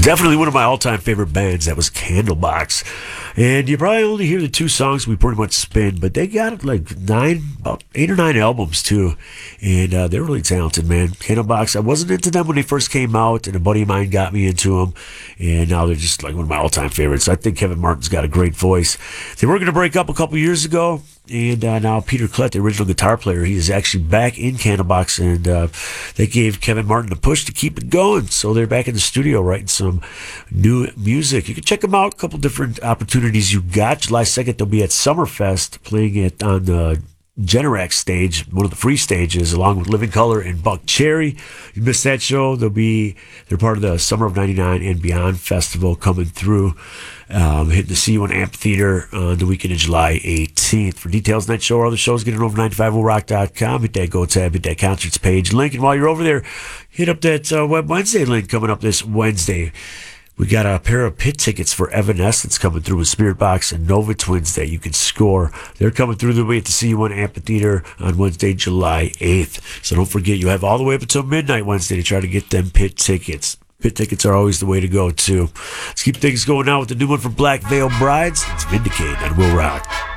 Definitely one of my all-time favorite bands. That was Candlebox. And you probably only hear the two songs we pretty much spin, but they got like about 8 or 9 albums too. And they're really talented, man. Candlebox, I wasn't into them when they first came out, and a buddy of mine got me into them. And now they're just like one of my all-time favorites. I think Kevin Martin's got a great voice. They were going to break up a couple years ago. And now Peter Klett, the original guitar player, he is actually back in Candlebox, and they gave Kevin Martin a push to keep it going. So they're back in the studio writing some new music. You can check them out. A couple different opportunities you got. July 2nd, they'll be at Summerfest, playing it on the Generac stage, one of the free stages, along with Living Color and Buck Cherry. You missed that show, they're part of the Summer of 99 and Beyond Festival coming through. Hitting the C1 Amphitheater on the weekend of July 18th. For details on that show or other shows, get it over 950rock.com. Hit that Go tab, hit that concerts page link. And while you're over there, hit up that Web Wednesday link coming up this Wednesday. We got a pair of pit tickets for Evanescence coming through with Spirit Box and Nova Twins that you can score. They're coming through the way at the C1 Amphitheater on Wednesday, July 8th. So don't forget, you have all the way up until midnight Wednesday to try to get them pit tickets. Pit tickets are always the way to go, too. Let's keep things going now with the new one from Black Veil Brides. It's Vindicate on Will Rock.